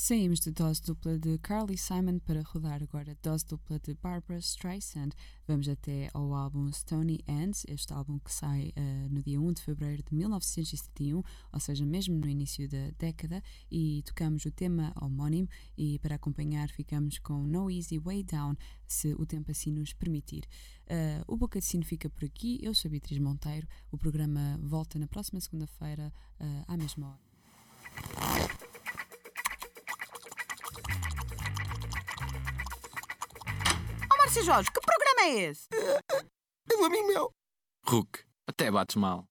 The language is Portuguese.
Saímos de dose dupla de Carly Simon para rodar agora dose dupla de Barbra Streisand. Vamos até ao álbum Stony Ends, este álbum que sai no dia 1 de fevereiro de 1971, ou seja, mesmo no início da década, e tocamos o tema homónimo e para acompanhar ficamos com No Easy Way Down, se o tempo assim nos permitir. O Boca de Sino fica por aqui, eu sou a Beatriz Monteiro, o programa volta na próxima segunda-feira à mesma hora. Márcio Jorge, que programa é esse? É do amigo meu. Hulk, até bates mal.